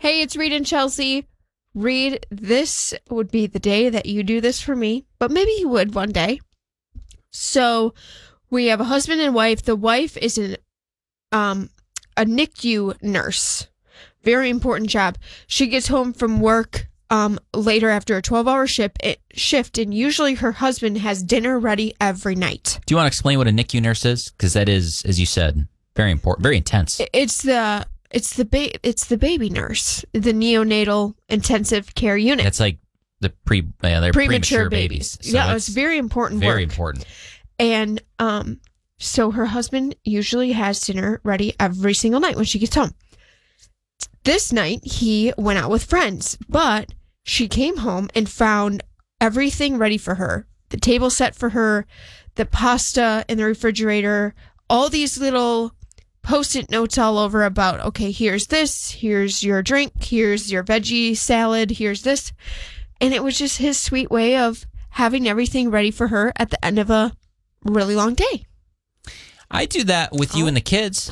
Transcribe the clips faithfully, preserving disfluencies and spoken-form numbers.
Hey, it's Reed and Chelsea. Reed, this would be the day that you do this for me, but maybe you would one day. So we have a husband and wife. The wife is an um a N I C U nurse. Very important job. She gets home from work um later after a twelve-hour shift, shift, and usually her husband has dinner ready every night. Do you want to explain what a N I C U nurse is? Because that is, as you said, very important, very intense. It's the it's the ba- it's the baby nurse, the neonatal intensive care unit. That's like the pre yeah, they're premature, premature babies. babies. So yeah, it's, it's very important. Very work. important. And um, so her husband usually has dinner ready every single night when she gets home. This night he went out with friends, but she came home and found everything ready for her. The table set for her, the pasta in the refrigerator, all these little Post-it notes all over about, okay, here's this, here's your drink, here's your veggie salad, here's this. And it was just his sweet way of having everything ready for her at the end of a really long day. I do that with you oh. and the kids.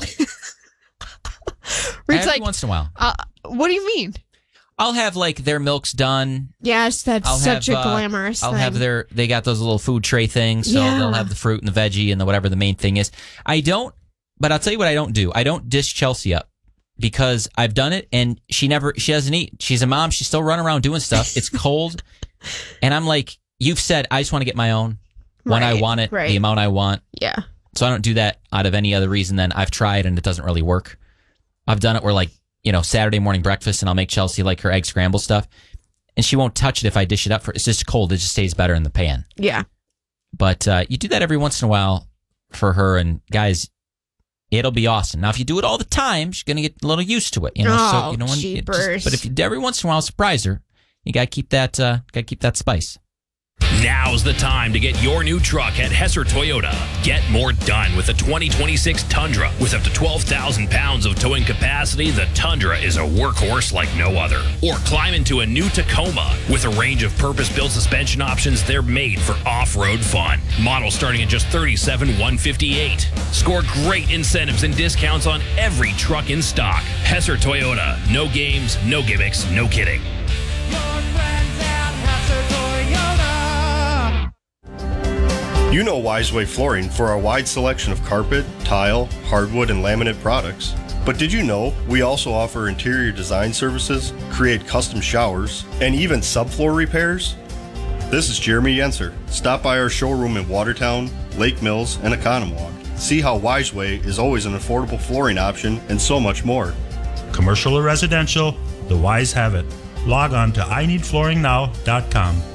Every like, once in a while. Uh, what do you mean? I'll have like their milk's done. Yes, that's I'll such have, a glamorous uh, I'll thing. have their, they got those little food tray things, so yeah. they'll have the fruit and the veggie and the whatever the main thing is. I don't, but I'll tell you what I don't do. I don't dish Chelsea up because I've done it and she never, she doesn't eat. She's a mom. She's still running around doing stuff. It's cold. And I'm like, you've said, I just want to get my own when right, I want it, right. the amount I want. Yeah. So I don't do that out of any other reason than I've tried and it doesn't really work. I've done it where like, you know, Saturday morning breakfast and I'll make Chelsea like her egg scramble stuff and she won't touch it if I dish it up for it's just cold. It just stays better in the pan. Yeah. But uh, you do that every once in a while for her and guys, it'll be awesome. Now, if you do it all the time, she's going to get a little used to it. You know, oh, so you know, when it jeepers. just, but if you every once in a while surprise her, you got to keep that, uh, got to keep that spice. Now's the time to get your new truck at Hesser Toyota. Get more done with the twenty twenty-six Tundra. With up to twelve thousand pounds of towing capacity, the Tundra is a workhorse like no other. Or climb into a new Tacoma. With a range of purpose-built suspension options, they're made for off-road fun. Models starting at just thirty-seven thousand one hundred fifty-eight dollars. Score great incentives and discounts on every truck in stock. Hesser Toyota. No games, no gimmicks, no kidding. You know Wiseway Flooring for our wide selection of carpet, tile, hardwood, and laminate products. But did you know we also offer interior design services, create custom showers, and even subfloor repairs? This is Jeremy Yenser. Stop by our showroom in Watertown, Lake Mills, and Economwalk. See how Wiseway is always an affordable flooring option and so much more. Commercial or residential, the Wise have it. Log on to I need flooring now dot com.